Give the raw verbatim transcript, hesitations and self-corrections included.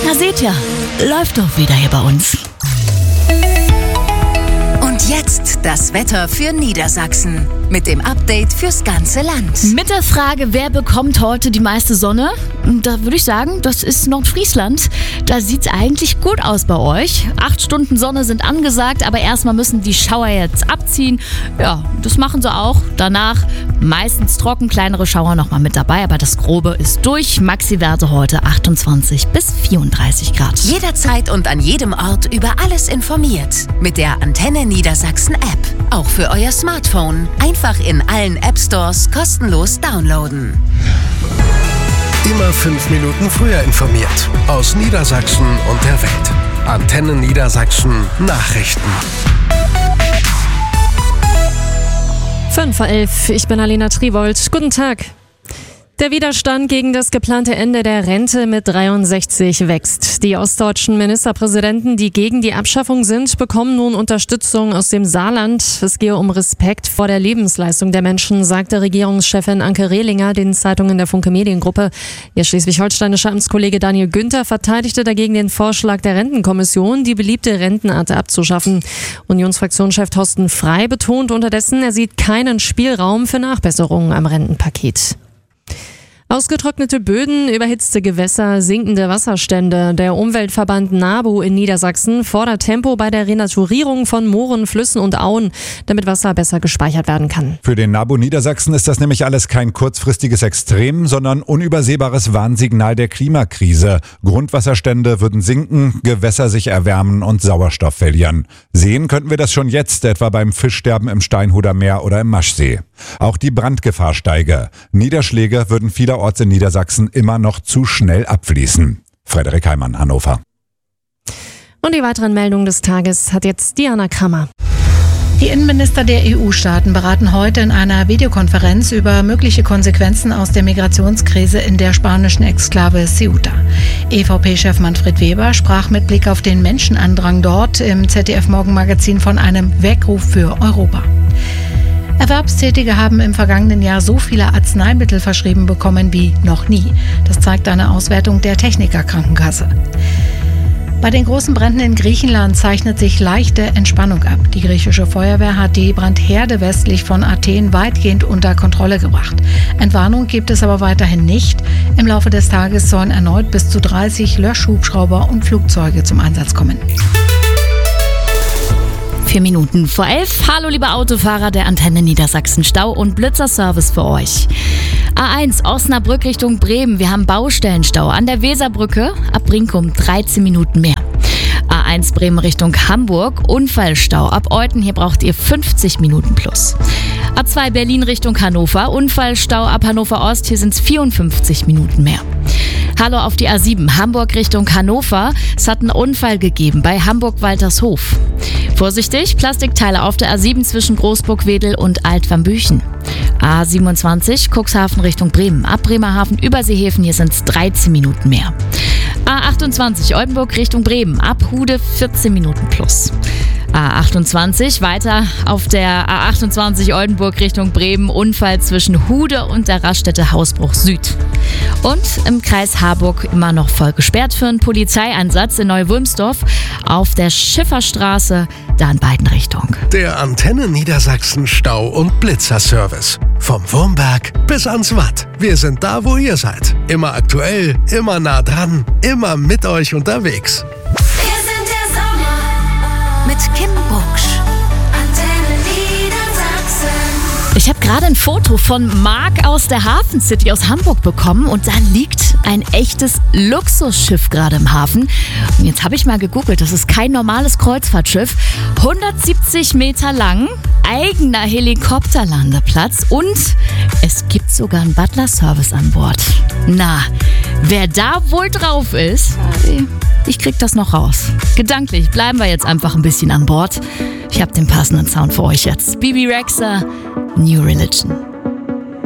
Na seht ihr, läuft doch wieder hier bei uns. Und jetzt das Wetter für Niedersachsen mit dem Update fürs ganze Land. Mit der Frage, wer bekommt heute die meiste Sonne? Da würde ich sagen, das ist Nordfriesland. Da sieht es eigentlich gut aus bei euch. Acht Stunden Sonne sind angesagt, aber erstmal müssen die Schauer jetzt abziehen. Ja, das machen sie auch. Danach meistens trocken, kleinere Schauer nochmal mit dabei, aber das Grobe ist durch. Maxi-Werte heute achtundzwanzig bis vierunddreißig Grad. Jederzeit und an jedem Ort über alles informiert. Mit der Antenne Niedersachsen App. Auch für euer Smartphone. Einfach in allen App Stores kostenlos downloaden. Immer fünf Minuten früher informiert. Aus Niedersachsen und der Welt. Antenne Niedersachsen Nachrichten. fünf vor elf, ich bin Alena Triwold. Guten Tag. Der Widerstand gegen das geplante Ende der Rente mit dreiundsechzig wächst. Die ostdeutschen Ministerpräsidenten, die gegen die Abschaffung sind, bekommen nun Unterstützung aus dem Saarland. Es gehe um Respekt vor der Lebensleistung der Menschen, sagte Regierungschefin Anke Rehlinger den Zeitungen der Funke Mediengruppe. Ihr schleswig-holsteinischer Amtskollege Daniel Günther verteidigte dagegen den Vorschlag der Rentenkommission, die beliebte Rentenart abzuschaffen. Unionsfraktionschef Thorsten Frey betont unterdessen, er sieht keinen Spielraum für Nachbesserungen am Rentenpaket. Ausgetrocknete Böden, überhitzte Gewässer, sinkende Wasserstände. Der Umweltverband NABU in Niedersachsen fordert Tempo bei der Renaturierung von Mooren, Flüssen und Auen, damit Wasser besser gespeichert werden kann. Für den NABU Niedersachsen ist das nämlich alles kein kurzfristiges Extrem, sondern unübersehbares Warnsignal der Klimakrise. Grundwasserstände würden sinken, Gewässer sich erwärmen und Sauerstoff verlieren. Sehen könnten wir das schon jetzt, etwa beim Fischsterben im Steinhuder Meer oder im Maschsee. Auch die Brandgefahr steige. Niederschläge würden vielerorts in Niedersachsen immer noch zu schnell abfließen. Frederik Heimann, Hannover. Und die weiteren Meldungen des Tages hat jetzt Diana Krammer. Die Innenminister der E U-Staaten beraten heute in einer Videokonferenz über mögliche Konsequenzen aus der Migrationskrise in der spanischen Exklave Ceuta. E V P-Chef Manfred Weber sprach mit Blick auf den Menschenandrang dort im Z D F-Morgenmagazin von einem Weckruf für Europa. Erwerbstätige haben im vergangenen Jahr so viele Arzneimittel verschrieben bekommen wie noch nie. Das zeigt eine Auswertung der Techniker-Krankenkasse. Bei den großen Bränden in Griechenland zeichnet sich leichte Entspannung ab. Die griechische Feuerwehr hat die Brandherde westlich von Athen weitgehend unter Kontrolle gebracht. Entwarnung gibt es aber weiterhin nicht. Im Laufe des Tages sollen erneut bis zu dreißig Löschhubschrauber und Flugzeuge zum Einsatz kommen. Vier Minuten vor elf. Hallo liebe Autofahrer der Antenne Niedersachsen. Stau- und Blitzerservice für euch. A eins Osnabrück Richtung Bremen. Wir haben Baustellenstau an der Weserbrücke. Ab Brinkum dreizehn Minuten mehr. A eins Bremen Richtung Hamburg. Unfallstau ab Euten. Hier braucht ihr fünfzig Minuten plus. A zwei Berlin Richtung Hannover. Unfallstau ab Hannover Ost. Hier sind es vierundfünfzig Minuten mehr. Hallo auf die A sieben Hamburg Richtung Hannover. Es hat einen Unfall gegeben bei Hamburg-Waltershof. Vorsichtig, Plastikteile auf der A sieben zwischen Großburg-Wedel und Alt-Wambüchen. A siebenundzwanzig Cuxhaven Richtung Bremen. Ab Bremerhaven über Seehäfen, hier sind es dreizehn Minuten mehr. A achtundzwanzig Oldenburg Richtung Bremen. Ab Hude vierzehn Minuten plus. A achtundzwanzig, weiter auf der A achtundzwanzig Oldenburg Richtung Bremen, Unfall zwischen Hude und der Raststätte Hausbruch Süd. Und im Kreis Harburg immer noch voll gesperrt für einen Polizeieinsatz in Neu-Wülmsdorf auf der Schifferstraße, da in beiden Richtungen. Der Antenne Niedersachsen Stau- und Blitzerservice. Vom Wurmberg bis ans Watt. Wir sind da, wo ihr seid. Immer aktuell, immer nah dran, immer mit euch unterwegs. Mit Kim Bucksch. Antenne Niedersachsen. Ich habe gerade ein Foto von Marc aus der Hafen City aus Hamburg bekommen und da liegt ein echtes Luxusschiff gerade im Hafen. Und jetzt habe ich mal gegoogelt, das ist kein normales Kreuzfahrtschiff. hundertsiebzig Meter lang, eigener Helikopterlandeplatz und es gibt sogar einen Butler-Service an Bord. Na, wer da wohl drauf ist, ich krieg das noch raus. Gedanklich bleiben wir jetzt einfach ein bisschen an Bord. Ich habe den passenden Sound für euch jetzt. Bebe Rexha, New Religion.